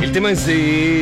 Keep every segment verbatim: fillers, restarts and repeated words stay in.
El tema es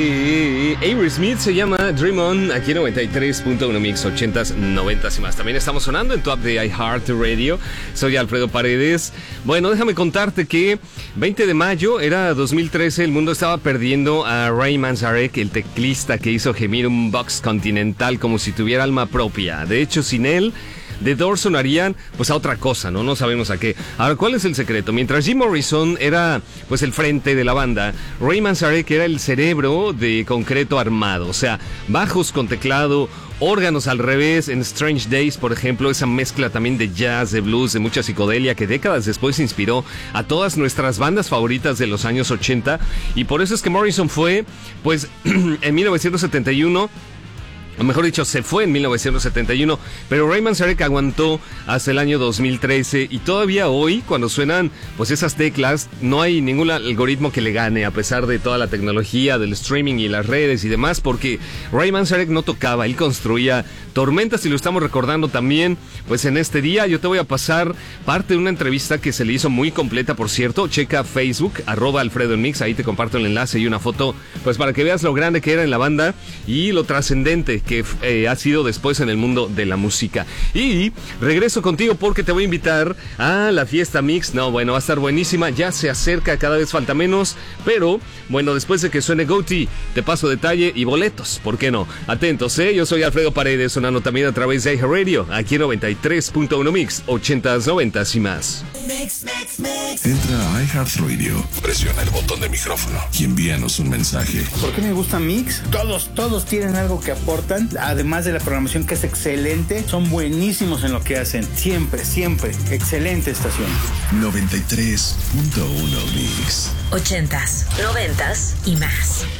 de Aerosmith, se llama Dream On, aquí en noventa y tres punto uno Mix, ochentas, noventas y más. También estamos sonando en tu app de iHeartRadio. Soy Alfredo Paredes. Bueno, déjame contarte que veinte de mayo, era dos mil trece, el mundo estaba perdiendo a Ray Manzarek, el teclista que hizo gemir un box continental como si tuviera alma propia. De hecho, sin él, The Doors sonarían pues a otra cosa, ¿no? No sabemos a qué. Ahora, ¿cuál es el secreto? Mientras Jim Morrison era pues el frente de la banda, Ray Manzarek era el cerebro de concreto armado. O sea, bajos con teclado, órganos al revés. En Strange Days, por ejemplo, esa mezcla también de jazz, de blues, de mucha psicodelia que décadas después inspiró a todas nuestras bandas favoritas de los años ochenta. Y por eso es que Morrison fue, pues, en mil novecientos setenta y uno... o mejor dicho, se fue en mil novecientos setenta y uno, pero Ray Manzarek aguantó hasta el año dos mil trece y todavía hoy, cuando suenan pues esas teclas, no hay ningún algoritmo que le gane, a pesar de toda la tecnología del streaming y las redes y demás, porque Ray Manzarek no tocaba, él construía tormentas y lo estamos recordando también, pues en este día. Yo te voy a pasar parte de una entrevista que se le hizo muy completa, por cierto. Checa Facebook, arroba Alfredo en Mix, ahí te comparto el enlace y una foto, pues para que veas lo grande que era en la banda y lo trascendente que eh, ha sido después en el mundo de la música. Y regreso contigo porque te voy a invitar a la fiesta Mix. No, bueno, va a estar buenísima, ya se acerca, cada vez falta menos, pero bueno, después de que suene Goatee, te paso detalle y boletos, ¿por qué no? Atentos, ¿eh? Yo soy Alfredo Paredes, sonando también a través de iHeartRadio, aquí en noventa y tres punto uno Mix, ochentas, noventas y más. Mix, mix, mix. Entra a iHeartRadio, presiona el botón de micrófono y envíanos un mensaje. ¿Por qué me gusta Mix? Todos, todos tienen algo que aportan, además de la programación que es excelente, son buenísimos en lo que hacen. Siempre, siempre, excelente estación. noventa y tres punto uno Mix. Ochentas, noventas y más.